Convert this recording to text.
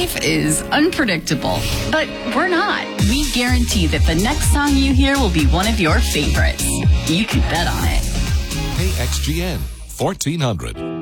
Life is unpredictable, but we're not. We guarantee that the next song you hear will be one of your favorites. You can bet on it. KXGN 1400.